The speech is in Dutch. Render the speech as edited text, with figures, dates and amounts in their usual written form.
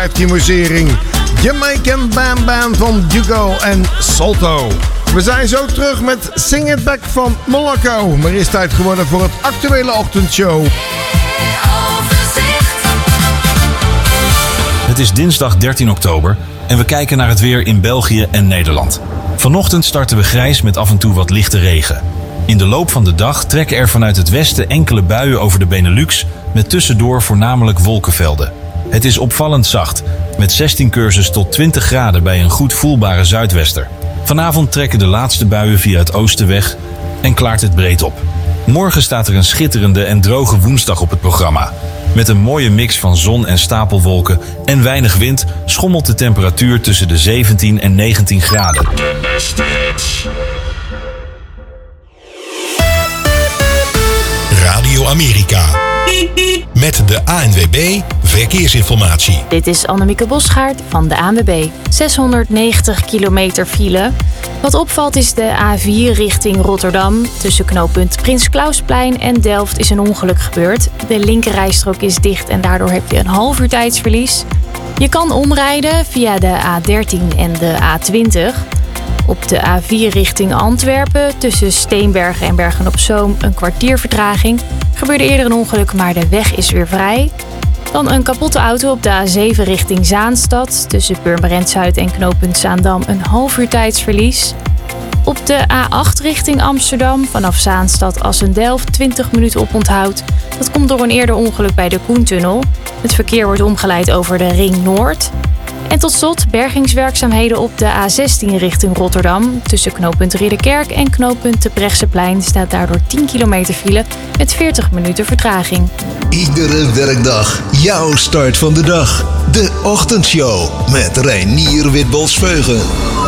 Timosering, Jamaican Bam Bam van Dugo en Salto. We zijn zo terug met Sing It Back van Moloko. Maar is tijd geworden voor het actuele ochtendshow. Het is dinsdag 13 oktober en we kijken naar het weer in België en Nederland. Vanochtend starten we grijs met af en toe wat lichte regen. In de loop van de dag trekken er vanuit het westen enkele buien over de Benelux met tussendoor voornamelijk wolkenvelden. Het is opvallend zacht, met 16 Celsius tot 20 graden bij een goed voelbare zuidwester. Vanavond trekken de laatste buien via het oosten weg en klaart het breed op. Morgen staat er een schitterende en droge woensdag op het programma. Met een mooie mix van zon en stapelwolken en weinig wind schommelt de temperatuur tussen de 17 en 19 graden. Radio Amerika. Met de ANWB Verkeersinformatie. Dit is Annemieke Bosgaard van de ANWB. 690 kilometer file. Wat opvalt is de A4 richting Rotterdam. Tussen knooppunt Prins Clausplein en Delft is een ongeluk gebeurd. De linkerrijstrook is dicht en daardoor heb je een half uur tijdsverlies. Je kan omrijden via de A13 en de A20. Op de A4 richting Antwerpen tussen Steenbergen en Bergen-op-Zoom een kwartier vertraging. Gebeurde eerder een ongeluk, maar de weg is weer vrij. Dan een kapotte auto op de A7 richting Zaanstad. Tussen Purmerend Zuid en knooppunt Zaandam een half uur tijdsverlies. Op de A8 richting Amsterdam vanaf Zaanstad Assendelft 20 minuten oponthoud. Dat komt door een eerder ongeluk bij de Koentunnel. Het verkeer wordt omgeleid over de Ring Noord. En tot slot bergingswerkzaamheden op de A16 richting Rotterdam. Tussen knooppunt Ridderkerk en knooppunt Terbrechtseplein staat daardoor 10 kilometer file met 40 minuten vertraging. Iedere werkdag jouw start van de dag. De Ochtendshow met Reinier Witbol-Sveugen.